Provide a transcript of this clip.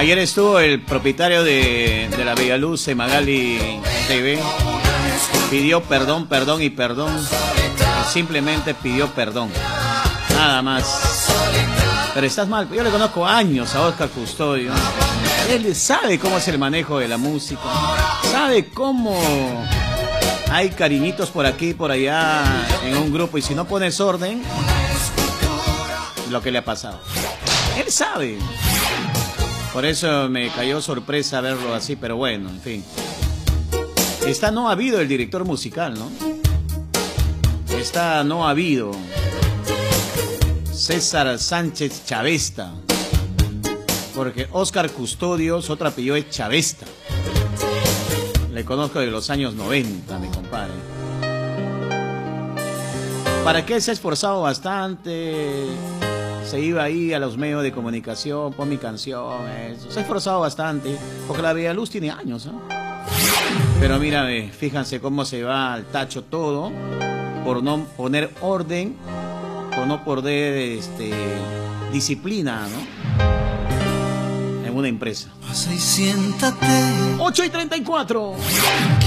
Ayer estuvo el propietario de la Bellaluz, Magali TV. Pidió perdón, perdón y perdón. Simplemente pidió perdón. Nada más. Pero estás mal. Yo le conozco años a Oscar Custodio. Él sabe cómo es el manejo de la música. Sabe cómo hay cariñitos por aquí y por allá en un grupo. Y si no pones orden, lo que le ha pasado. Él sabe. Por eso me cayó sorpresa verlo así. Pero bueno, en fin. Está no ha habido el director musical, ¿no? Está no ha habido César Sánchez Chavesta. Porque Oscar Custodio, su otro apellido es Chavesta. Le conozco de los años 90, mi compadre. ¿Para qué se ha esforzado bastante? Se iba ahí a los medios de comunicación, pon mi canción, eso. Se ha esforzado bastante, porque la Bellaluz tiene años, ¿no? Pero mira, fíjense cómo se va al tacho todo, por no poner orden, por no poner disciplina, ¿no? En una empresa. 8:34.